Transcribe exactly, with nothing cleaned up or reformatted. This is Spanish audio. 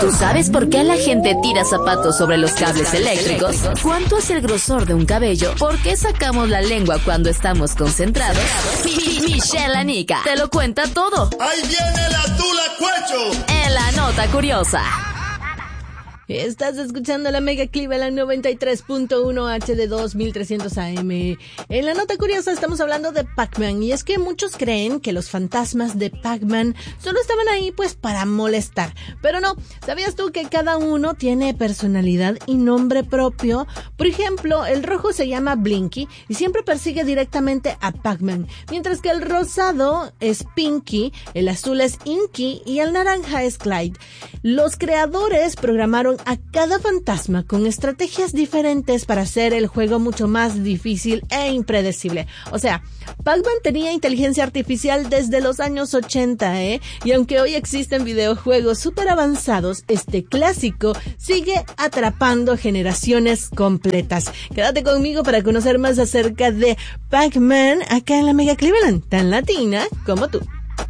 ¿Tú sabes por qué la gente tira zapatos sobre los cables eléctricos? ¿Cuánto es el grosor de un cabello? ¿Por qué sacamos la lengua cuando estamos concentrados? Michelle Anica te lo cuenta todo. ¡Ahí viene la tula cuecho! En la nota curiosa. Estás escuchando la Mega Cleveland noventa y tres punto uno H D dos mil trescientos A M. En la nota curiosa estamos hablando de Pac-Man, y es que muchos creen que los fantasmas de Pac-Man solo estaban ahí pues para molestar. Pero no, ¿sabías tú que cada uno tiene personalidad y nombre propio? Por ejemplo, el rojo se llama Blinky y siempre persigue directamente a Pac-Man, mientras que el rosado es Pinky, el azul es Inky y el naranja es Clyde. Los creadores programaron a cada fantasma con estrategias diferentes para hacer el juego mucho más difícil e impredecible. O sea, Pac-Man tenía inteligencia artificial desde los años ochenta, ¿eh? Y aunque hoy existen videojuegos súper avanzados, este clásico sigue atrapando generaciones completas. Quédate conmigo para conocer más acerca de Pac-Man acá en la Mega Cleveland, tan latina como tú.